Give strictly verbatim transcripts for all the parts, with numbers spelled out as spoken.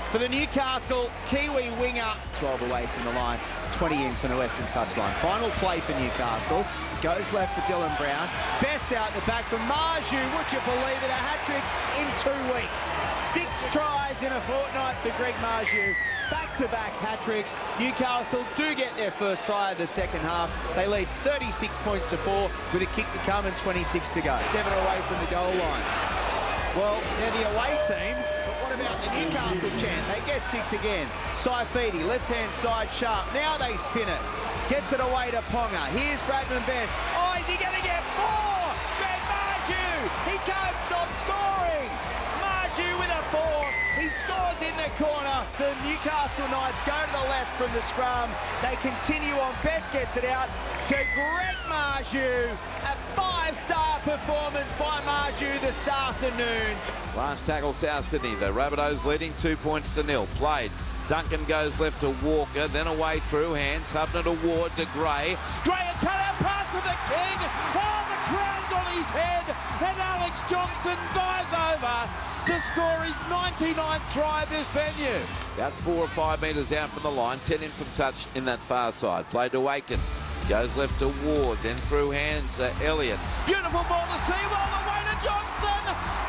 For the Newcastle, Kiwi winger, twelve away from the line, twenty in from the western touchline. Final play for Newcastle. Goes left for Dylan Brown. Best out the back for Marzhew. Would you believe it? A hat-trick in two weeks. Six tries in a fortnight for Greg Marzhew. Back-to-back hat-tricks. Newcastle do get their first try of the second half. They lead thirty-six points to four with a kick to come and twenty-six to go. Seven away from the goal line. Well, they're the away team, but what about the Newcastle chant? They get six again. Saifidi, left-hand side, sharp. Now they spin it. Gets it away to Ponga. Here's Bradman Best. Oh, is he going to get four? Greg Marzhew! He can't stop scoring! Marzhew with a four. He scores in the corner. The Newcastle Knights go to the left from the scrum. They continue on. Best gets it out to Greg Marzhew. A five-star performance by Marzhew this afternoon. Last tackle, South Sydney. The Rabbitohs leading two points to nil. Played. Duncan goes left to Walker, then away through hands. Hubner to Ward to Gray. Gray, a cut-out pass to the King. Oh, the crowd's on his head. And Alex Johnston dives over to score his ninety-ninth try at this venue. About four or five metres out from the line. ten in from touch in that far side. Played to Aiken. Goes left to Ward, then through hands, uh, Elliott. Beautiful ball to Sewell, away to Johnston.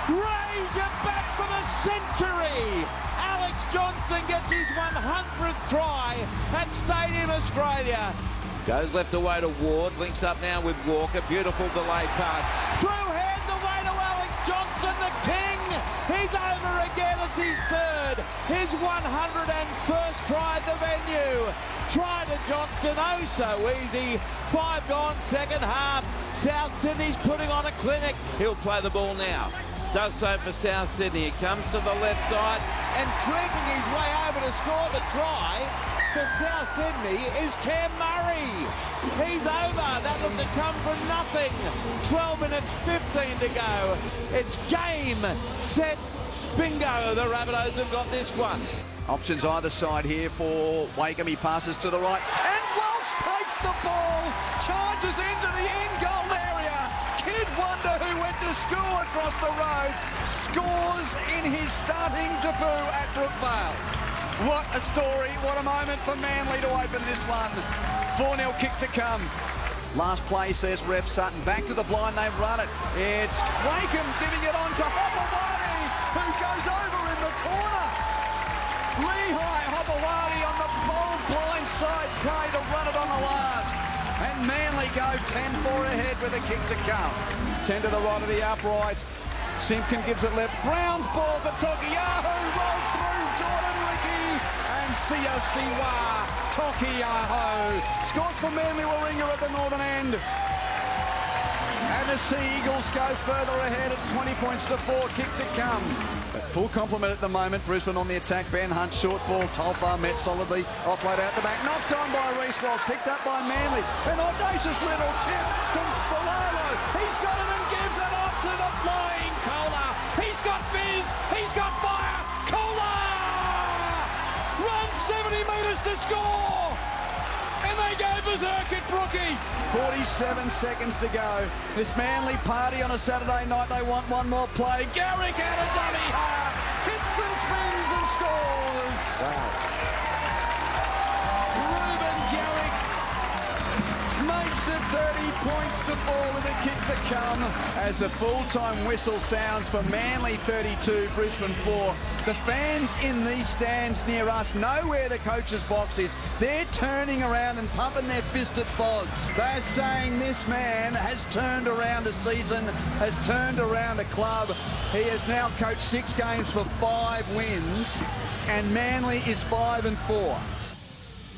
Raise it back for the century. Alex Johnston gets his one hundredth try at Stadium Australia. Goes left away to Ward, links up now with Walker. Beautiful delayed pass. Through hand away to Alex Johnston, the king. He's over again, it's his third. His one hundred first try at the venue. Try to Johnston, oh so easy. Five gone, second half. South Sydney's putting on a clinic. He'll play the ball now. Does so for South Sydney. He comes to the left side and creeping his way over to score the try for South Sydney is Cam Murray. He's over. That looked to come from nothing. twelve minutes fifteen to go. It's game, set, bingo. The Rabbitohs have got this one. Options either side here for Wakeham. He passes to the right. And Welch takes the ball, charges into the end goal area. Kid Wonder, who went to school across the road, scores in his starting debut at Brookvale. What a story, what a moment for Manly to open this one. four nil kick to come. Last play, says Ref Sutton. Back to the blind, they run it. It's Wakeham giving it on to Hopewadi, who goes over in the corner. Lehigh Hopewadi on the bold blind side play to run it on the last. And Manly go ten four ahead with a kick to come. ten to the right of the uprights. Simpkin gives it left. Brown's ball for Tokiaho. Rolls through Jordan Ricky. And Sia Siwa. Tokiaho scores for Manly Warringah at the northern end. And the Sea Eagles go further ahead. It's twenty points to four. Kick to come. At full complement at the moment. Brisbane on the attack. Ben Hunt, short ball. Tolfar met solidly. Offload out the back. Knocked on by Reece Walsh. Picked up by Manly. An audacious little chip from Fololo. He's got it and gives it off to the flying Kohler. He's got fizz. He's got fire. Kohler runs seventy metres to score. And they go berserk at Brookie. forty-seven seconds to go. This Manly party on a Saturday night. They want one more play. Garrick out of dummy half. Hits and spins and scores. Wow. Ruben Garrick makes it thirty points to four with a kick to come. As the full-time whistle sounds for Manly thirty-two, Brisbane four. The fans in these stands near us know where the coach's box is. They're turning around and pumping their fist at Foz. They're saying this man has turned around a season, has turned around a club. He has now coached six games for five wins, and Manly is five and four.